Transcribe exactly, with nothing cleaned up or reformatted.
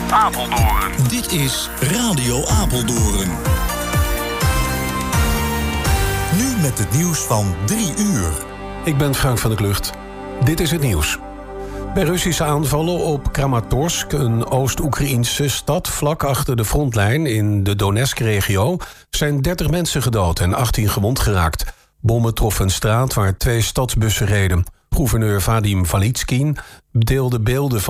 Apeldoorn. Dit is Radio Apeldoorn. Nu met het nieuws van drie uur. Ik ben Frank van der Klucht. Dit is het nieuws. Bij Russische aanvallen op Kramatorsk, een Oost-Oekraïnse stad vlak achter de frontlijn in de Donetsk-regio, zijn dertig mensen gedood en achttien gewond geraakt. Bommen troffen een straat waar twee stadsbussen reden. Gouverneur Vadim Valitskin deelde beelden van